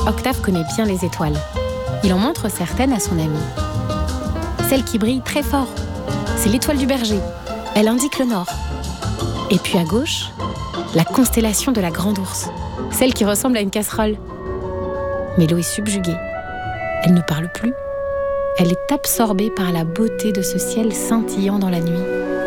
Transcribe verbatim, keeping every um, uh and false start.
Octave connaît bien les étoiles. Il en montre certaines à son ami. Celle qui brille très fort, c'est l'étoile du berger. Elle indique le nord. Et puis à gauche, la constellation de la Grande Ourse, celle qui ressemble à une casserole. Mais l'eau est subjuguée. Elle ne parle plus. Elle est absorbée par la beauté de ce ciel scintillant dans la nuit.